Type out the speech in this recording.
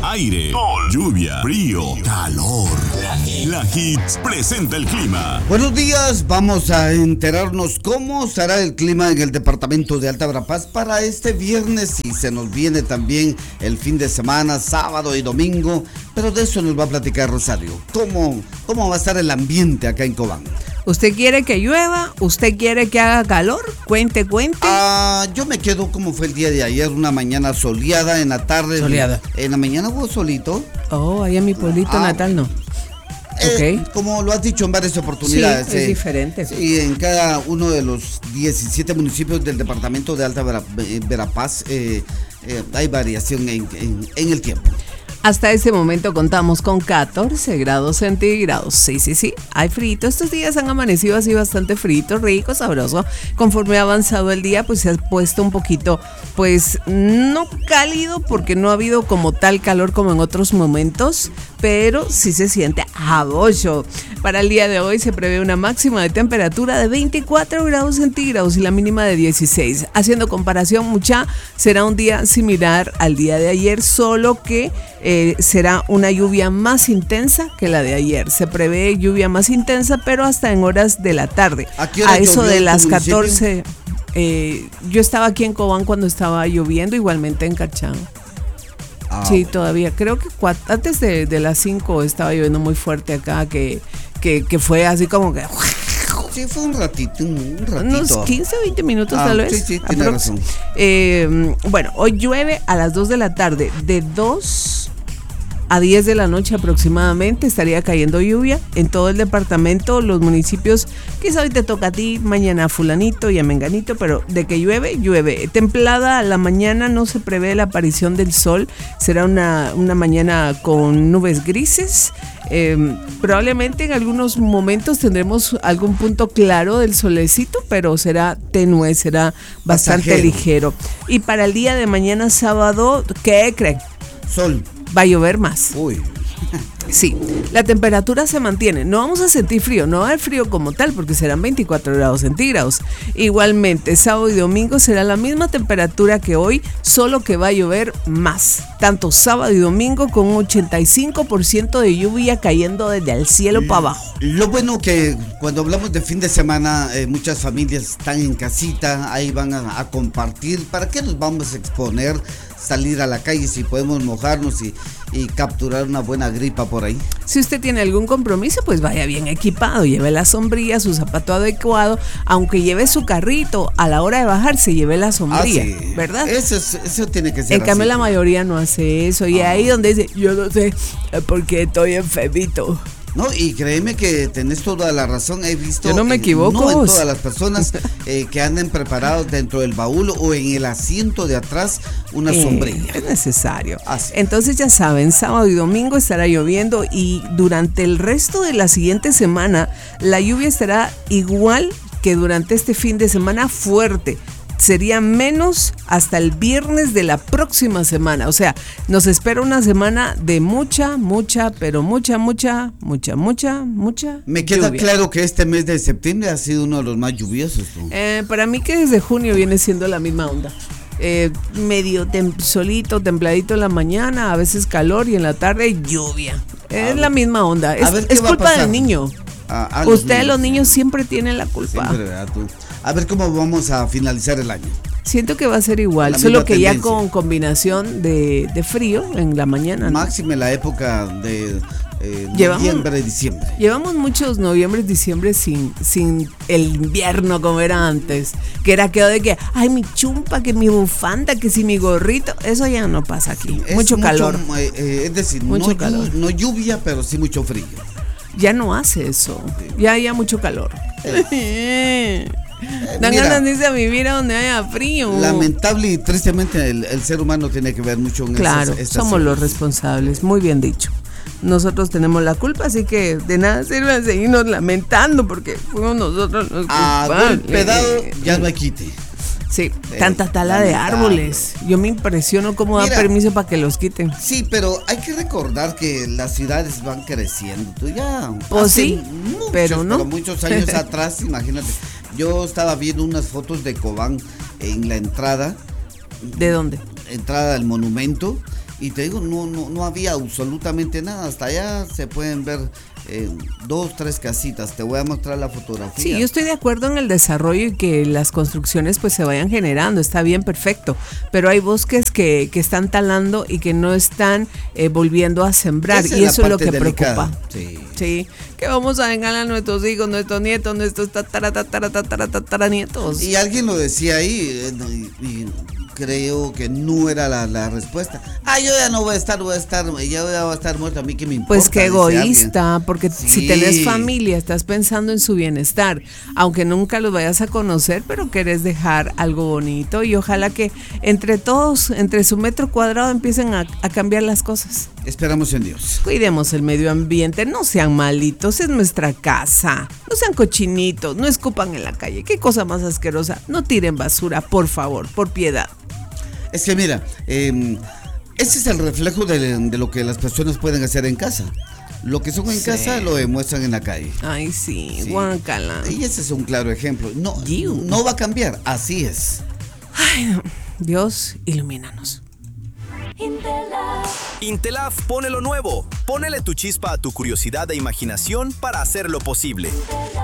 aire, sol, lluvia, frío, calor. La Hits presenta el clima. Buenos días, vamos a enterarnos cómo estará el clima en el departamento de Alta Verapaz para este viernes, y se nos viene también el fin de semana, sábado y domingo, pero de eso nos va a platicar Rosario. ¿Cómo va a estar el ambiente acá en Cobán? ¿Usted quiere que llueva? ¿Usted quiere que haga calor? Cuente. Yo me quedo como fue el día de ayer, una mañana soleada, en la tarde. Soleada. En la mañana hubo solito. Oh, ahí en mi pueblito natal no. Okay. Como lo has dicho en varias oportunidades. Sí, es diferente. Sí, en cada uno de los 17 municipios del departamento de Alta Verapaz hay variación en el tiempo. Hasta este momento contamos con 14 grados centígrados. Sí, hay frito. Estos días han amanecido así bastante frito, rico, sabroso. Conforme ha avanzado el día, pues se ha puesto un poquito, pues no cálido, porque no ha habido como tal calor como en otros momentos, pero sí se siente jabocho. Para el día de hoy se prevé una máxima de temperatura de 24 grados centígrados y la mínima de 16. Haciendo comparación, será un día similar al día de ayer, solo que será una lluvia más intensa que la de ayer. Se prevé lluvia más intensa, pero hasta en horas de la tarde. A eso de las 14. Yo estaba aquí en Cobán cuando estaba lloviendo, igualmente en Cachán. Sí, todavía. Creo que antes de las 5 estaba lloviendo muy fuerte acá, que fue así como que... Sí, fue un ratito. Unos 15 o 20 minutos tal vez. Sí, tiene razón. Bueno, hoy llueve a las 2 de la tarde. De 2 a 10 de la noche aproximadamente estaría cayendo lluvia en todo el departamento, los municipios. Quizá hoy te toca a ti, mañana a fulanito y a menganito, pero de que llueve. Templada a la mañana, no se prevé la aparición del sol. Será una mañana con nubes grises. Probablemente en algunos momentos tendremos algún punto claro del solecito, pero será tenue, será bastante pasajero, ligero. Y para el día de mañana sábado, ¿qué creen? Sol. Va a llover más. Uy. Sí, la temperatura se mantiene. No vamos a sentir frío, no va a haber frío como tal, porque serán 24 grados centígrados. Igualmente, sábado y domingo será la misma temperatura que hoy, solo que va a llover más. Tanto sábado y domingo con un 85% de lluvia cayendo desde el cielo para abajo. Lo bueno que cuando hablamos de fin de semana, muchas familias están en casita, ahí van a compartir. ¿Para qué nos vamos a exponer? Salir a la calle si podemos mojarnos y capturar una buena gripa por ahí. Si usted tiene algún compromiso, pues vaya bien equipado, lleve la sombrilla, su zapato adecuado, aunque lleve su carrito, a la hora de bajarse lleve la sombrilla, sí. ¿verdad? Eso tiene que ser En cambio así. La mayoría no hace eso, y ahí donde dice, yo no sé, porque estoy enfermito. No, y créeme que tenés toda la razón. He visto. Yo no me equivoco. No en todas las personas que anden preparados dentro del baúl o en el asiento de atrás una sombrilla. Es necesario. Así. Entonces ya saben, sábado y domingo estará lloviendo, y durante el resto de la siguiente semana la lluvia estará igual que durante este fin de semana fuerte. Sería menos hasta el viernes de la próxima semana. O sea, nos espera una semana de mucha Me queda lluvia. claro que este mes de septiembre ha sido uno de los más lluviosos, ¿no? Para mí que desde junio viene siendo la misma onda. Medio solito, templadito en la mañana, a veces calor, y en la tarde lluvia. Es la misma onda. Es culpa del niño. Los niños siempre tienen la culpa. Siempre, ¿verdad? A ver cómo vamos a finalizar el año. Siento que va a ser igual, solo que ya con combinación de frío en la mañana, ¿no? Máxime la época de noviembre, diciembre. Llevamos muchos noviembre, diciembre sin el invierno como era antes, que era aquello de que, ay, mi chumpa, que mi bufanda, que si mi gorrito. Eso ya no pasa aquí. Mucho calor. Es decir, mucho calor. No lluvia, pero sí mucho frío. Ya no hace eso. Ya mucho calor. Dan ganas de irse a vivir a donde haya frío. Lamentable y tristemente el ser humano tiene que ver mucho en esas somos los responsables, muy bien dicho. Nosotros tenemos la culpa, así que de nada sirve seguirnos lamentando, porque fuimos nosotros los culpables. Pedado ya no hay quite. Sí, tanta tala de árboles. Yo me impresiono cómo da permiso para que los quiten. Sí, pero hay que recordar que las ciudades van creciendo. Tú ya. Pues sí, pero muchos años atrás, imagínate. Yo estaba viendo unas fotos de Cobán en la entrada. ¿De dónde? Entrada del monumento. y te digo, no había absolutamente nada. Hasta allá se pueden ver 2, 3 casitas. Te voy a mostrar la fotografía. Sí, yo estoy de acuerdo en el desarrollo y que las construcciones pues se vayan generando, está bien, perfecto, pero hay bosques que están talando y que no están volviendo a sembrar, y eso es lo que preocupa. Sí, que vamos a engañar a nuestros hijos, nuestros nietos, nuestros tataranietos. Y alguien lo decía ahí, y creo que no era la respuesta. Yo ya no voy a estar muerto, a mí que me importa. Pues qué egoísta, porque si tenés familia, estás pensando en su bienestar, aunque nunca los vayas a conocer, pero querés dejar algo bonito, y ojalá que entre todos, entre su metro cuadrado, empiecen a cambiar las cosas. Esperamos en Dios. Cuidemos el medio ambiente, no sean malitos, es nuestra casa. No sean cochinitos, no escupan en la calle. Qué cosa más asquerosa. No tiren basura, por favor, por piedad. Es que mira, ese es el reflejo de lo que las personas pueden hacer en casa. Lo que son en casa lo demuestran en la calle. Ay, sí, guácala. Y ese es un claro ejemplo. No va a cambiar, así es. Ay, no. Dios, ilumínanos. Intelaf pone lo nuevo. Pónele tu chispa a tu curiosidad e imaginación para hacerlo posible.